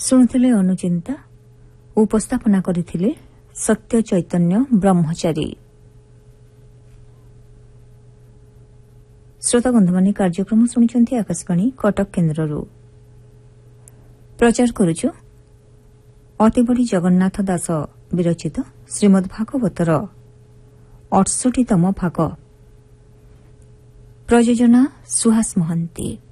ଶୁଣୁଥିଲେ ଅନୁଚିନ୍ତା, ଉପସ୍ଥାପନା କରିଥିଲେ ସତ୍ୟ ଚୈତନ୍ୟ ବ୍ରହ୍ମଚାରୀ। ଶ୍ରୋତାବନ୍ଧୁମାନେ କାର୍ଯ୍ୟକ୍ରମ ଶୁଣୁଛନ୍ତି ଆକାଶବାଣୀ କଟକ କେନ୍ଦ୍ରରୁ। ପ୍ରଚାର କରୁଛୁ ଅତିବଡ଼ି ଜଗନ୍ନାଥ ଦାସ ବିରଚିତ ଶ୍ରୀମଦ୍ ଭାଗବତର 68ତମ ଭାଗ। ପ୍ରଯୋଜନା ସୁହାସ ମହାନ୍ତି।